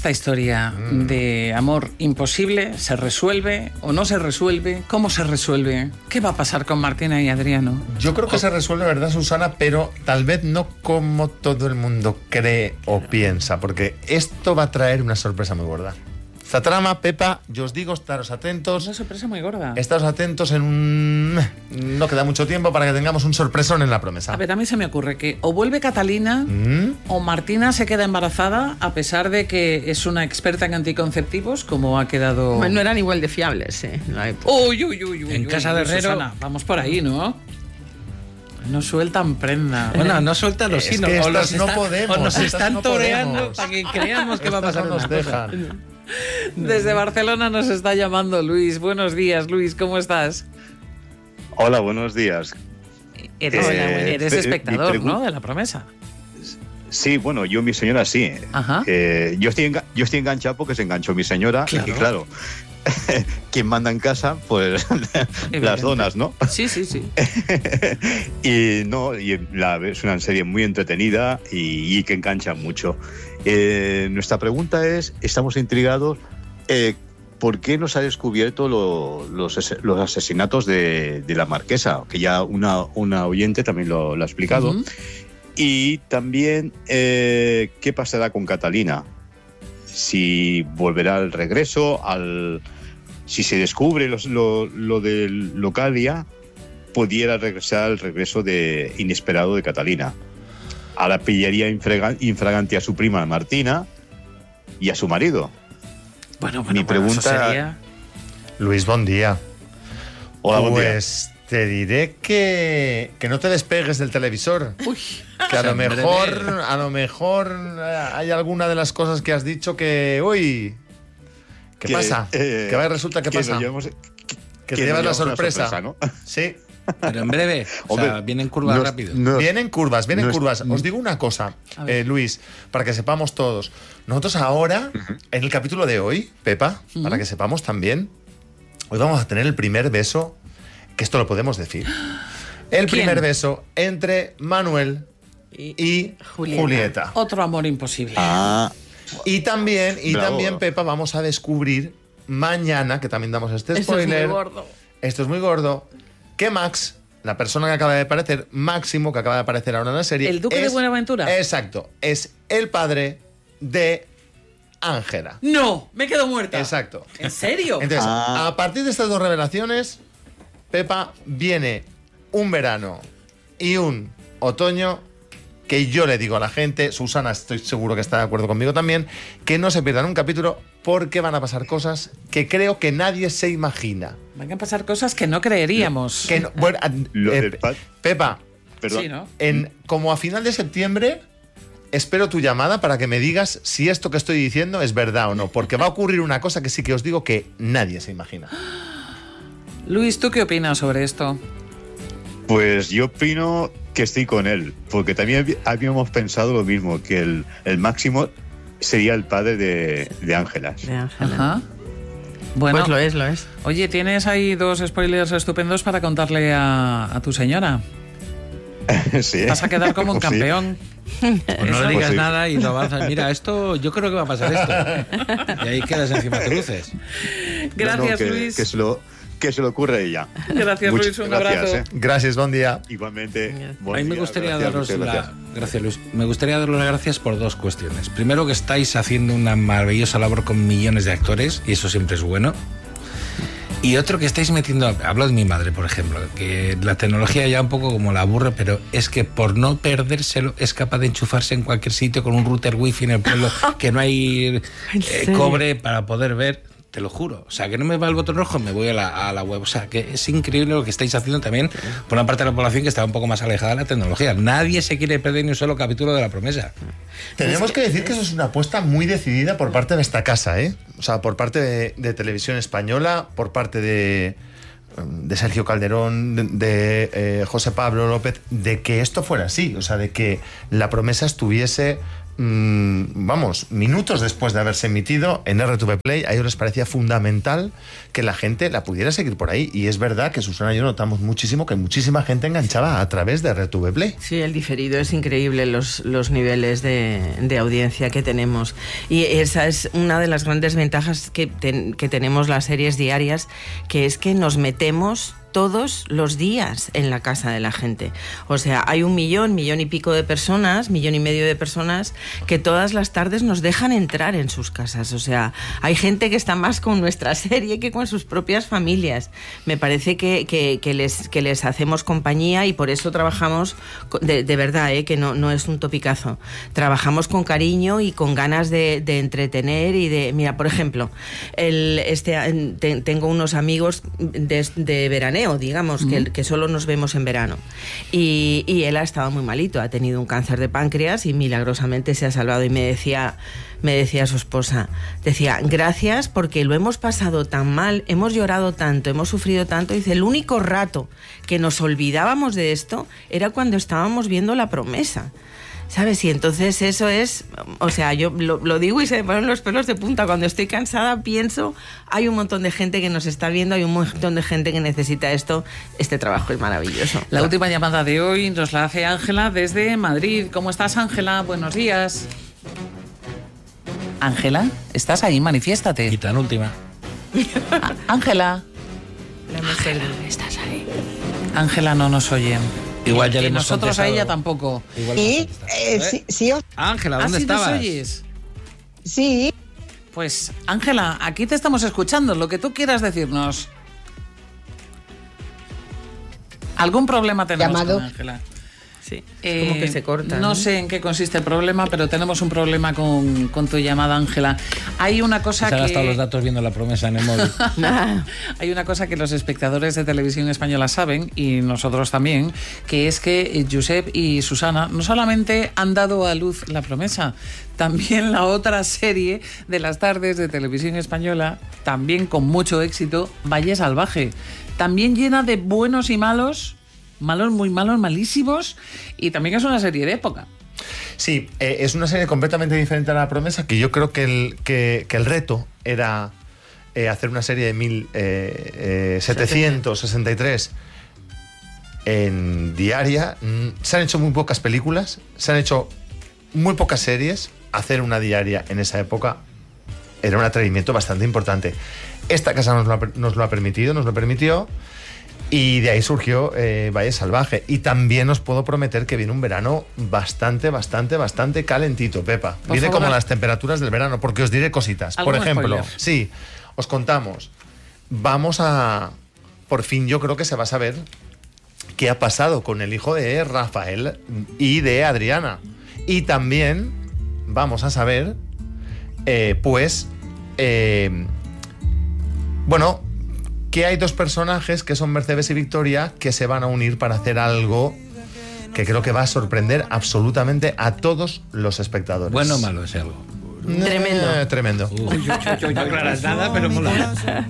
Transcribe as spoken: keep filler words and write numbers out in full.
esta historia mm. de amor imposible se resuelve o no se resuelve? ¿Cómo se resuelve? ¿Qué va a pasar con Martina y Adriano? Yo creo que oh. se resuelve, ¿verdad, Susana? Pero tal vez no como todo el mundo cree o claro. piensa, porque esto va a traer una sorpresa muy gorda. Esta trama, Pepa, yo os digo, estaros atentos. Una sorpresa muy gorda. Estaros atentos en un... No queda mucho tiempo para que tengamos un sorpresón en La Promesa. A ver, a mí se me ocurre que o vuelve Catalina ¿Mm? o Martina se queda embarazada a pesar de que es una experta en anticonceptivos, como ha quedado... Bueno, no eran igual de fiables, ¿eh? En la época. Uy, uy, uy, uy. En uy, casa uy, de Herrero... Susana, vamos por ahí, ¿no? No sueltan prenda. Bueno, no sueltan los es hilos. Que o, no está, podemos, o nos están no toreando podemos. para que creamos que estas va a pasar no nos una dejan. cosa. Desde Barcelona nos está llamando Luis. Buenos días, Luis, ¿cómo estás? Hola, buenos días. Eres, eh, eres espectador, ¿no?, de La Promesa. Sí, bueno, yo mi señora sí. Ajá. Eh, yo, estoy enga- yo estoy enganchado porque se enganchó mi señora. Claro. Y claro, quien manda en casa, pues las donas, ¿no? Sí, sí, sí. y no, y la, es una serie muy entretenida y, y que engancha mucho. Eh, nuestra pregunta es, estamos intrigados, eh, ¿por qué no se ha descubierto lo, los, los asesinatos de, de la marquesa? Que ya una, una oyente también lo, lo ha explicado. Uh-huh. Y también, eh, ¿qué pasará con Catalina? Si volverá al regreso, al si se descubre los, lo, lo del Localia, pudiera regresar al regreso de inesperado de Catalina. Ahora pillaría infragante a su prima Martina y a su marido. Bueno, bueno, Mi bueno, pregunta... eso sería... Luis, buen día. Hola, buen día. Pues te diré que, que no te despegues del televisor. Uy. Que a lo mejor, a lo mejor hay alguna de las cosas que has dicho que... Uy, ¿qué que, pasa? Eh, ¿Qué va resulta? ¿Qué que pasa? Llevamos, que, que te que llevas la sorpresa. sorpresa, ¿No? Sí. Pero en breve, o Hombre, sea, vienen curvas no, rápido. no, vienen curvas, vienen no, curvas. Os digo una cosa, eh, Luis, para que sepamos todos. Nosotros ahora, uh-huh. en el capítulo de hoy, Pepa, uh-huh. para que sepamos también, hoy vamos a tener el primer beso, que esto lo podemos decir. El ¿Quién? primer beso entre Manuel y, y Julieta. Julieta. Otro amor imposible. Ah. Y también, y Bravo. también, Pepa, vamos a descubrir mañana, que también damos este Esto spoiler. es muy gordo. Esto es muy gordo. Que Max, la persona que acaba de aparecer, Máximo, que acaba de aparecer ahora en la serie. ¿El Duque es, de Buenaventura? Exacto. Es el padre de Ángela. No, me quedo muerta. Exacto. ¿En serio? Entonces, Ah. a partir de estas dos revelaciones, Pepa, viene un verano y un otoño que yo le digo a la gente, Susana estoy seguro que está de acuerdo conmigo también, que no se pierdan un capítulo porque van a pasar cosas que creo que nadie se imagina. Van a pasar cosas que no creeríamos. Que no, bueno, Lo eh, del pad- Pepa, Perdón. Sí, ¿no? en, como a final de septiembre, espero tu llamada para que me digas si esto que estoy diciendo es verdad o no, porque va a ocurrir una cosa que sí que os digo que nadie se imagina. Luis, ¿tú qué opinas sobre esto? Pues yo opino que estoy con él, porque también habi- habíamos pensado lo mismo, que el, el Máximo sería el padre de, de Ángelas. De Ángela. Ajá. Bueno, Pues lo es, lo es. oye, tienes ahí dos spoilers estupendos para contarle a, a tu señora. Sí. Vas a quedar como un Pues sí. campeón. Pues no le digas Pues sí. nada y lo avanzas. Mira, esto, yo creo que va a pasar esto. Y ahí quedas encima de cruces. Gracias, No, no, que, Luis. Que se, lo, que se le ocurre a ella. Gracias, Muchas Luis. Un gracias, abrazo. ¿eh? Gracias, buen día. Igualmente. buen A mí me día, gustaría gracias, daros muchas la... gracias. Gracias, Luis. Me gustaría daros las gracias por dos cuestiones. Primero, que estáis haciendo una maravillosa labor con millones de actores, y eso siempre es bueno. Y otro, que estáis metiendo... Hablo de mi madre, por ejemplo, que la tecnología ya un poco como la aburre, pero es que por no perdérselo es capaz de enchufarse en cualquier sitio con un router wifi en el pueblo, que no hay eh, cobre para poder ver. Te lo juro. O sea, que no me va el botón rojo, me voy a la, a la web. O sea, que es increíble lo que estáis haciendo también por una parte de la población que está un poco más alejada de la tecnología. Nadie se quiere perder ni un solo capítulo de La Promesa. Tenemos que decir que eso es una apuesta muy decidida por parte de esta casa, ¿eh? O sea, por parte de, de Televisión Española, por parte de, de Sergio Calderón, de, de eh, José Pablo López, de que esto fuera así. O sea, de que La Promesa estuviese mmm, vamos, minutos después de haberse emitido en R T V Play. A ellos les parecía fundamental que la gente la pudiera seguir por ahí. Y es verdad que Susana y yo notamos muchísimo que muchísima gente enganchaba a través de R T V Play. Sí, el diferido es increíble, los, los niveles de, de audiencia que tenemos. Y esa es una de las grandes ventajas que, ten, que tenemos las series diarias, que es que nos metemos todos los días en la casa de la gente. O sea, hay un millón, millón y pico de personas, millón y medio de personas que todas las tardes nos dejan entrar en sus casas. O sea, hay gente que está más con nuestra serie que con sus propias familias. Me parece que, que, que, les, que les hacemos compañía y por eso trabajamos, de, de verdad, ¿eh? Que no, no es un topicazo. Trabajamos con cariño y con ganas de, de entretener y de... Mira, por ejemplo, el, este, te, tengo unos amigos de, de veraneo, digamos, uh-huh. que, que solo nos vemos en verano. Y, y él ha estado muy malito, ha tenido un cáncer de páncreas y milagrosamente se ha salvado. Y me decía, me decía su esposa, decía, gracias porque lo hemos pasado tan mal, hemos llorado tanto, hemos sufrido tanto. Dice, el único rato que nos olvidábamos de esto era cuando estábamos viendo La Promesa. ¿Sabes? Y entonces eso es, o sea, yo lo, lo digo y se me ponen los pelos de punta. Cuando estoy cansada pienso, hay un montón de gente que nos está viendo, hay un montón de gente que necesita esto. Este trabajo es maravilloso. La última llamada de hoy nos la hace Ángela desde Madrid. ¿Cómo estás, Ángela? Buenos días. Ángela, ¿estás ahí? Manifiéstate. Y tan última. Ángela. Ángela, ¿estás ahí? Ángela no nos oye. Igual ya y le hemos nosotros contestado. A ella tampoco. Igual Sí, eh, sí, sí, os- Ángela, ¿dónde ¿Ah, sí nos estabas? oyes? sí. Pues, Ángela, aquí te estamos escuchando, lo que tú quieras decirnos. ¿Algún problema tenemos Llamado. con Ángela? Sí, es como Eh, que se corta. No ¿no? sé en qué consiste el problema, pero tenemos un problema con, con tu llamada, Ángela. Hay una cosa Se han gastado que... los datos viendo La Promesa en el móvil. Hay una cosa que los espectadores de televisión española saben, y nosotros también, que es que Josep y Susana no solamente han dado a luz La Promesa, también la otra serie de las tardes de televisión española, también con mucho éxito, Valle Salvaje, también llena de buenos y malos, malos muy malos, malísimos, y también es una serie de época. Sí, eh, es una serie completamente diferente a La Promesa, que yo creo que el, que, que el reto era eh, hacer una serie de mil setecientos sesenta y tres en diaria. Mm, Se han hecho muy pocas películas, se han hecho muy pocas series. Hacer una diaria en esa época era un atrevimiento bastante importante. Esta casa nos lo ha, nos lo ha permitido, nos lo permitió. Y de ahí surgió eh, Valle Salvaje. Y también os puedo prometer que viene un verano bastante, bastante, bastante calentito, Pepa. Por Viene favor, como a- las temperaturas del verano, porque os diré cositas. Por ¿Algún ejemplo, spoiler? sí, os contamos. Vamos a... Por fin yo creo que se va a saber qué ha pasado con el hijo de Rafael y de Adriana. Y también vamos a saber, eh, pues... eh, bueno... que hay dos personajes que son Mercedes y Victoria que se van a unir para hacer algo que creo que va a sorprender absolutamente a todos los espectadores. Bueno o malo ese algo. Tremendo. Eh, tremendo. Uh, no aclaras nada, pero mola.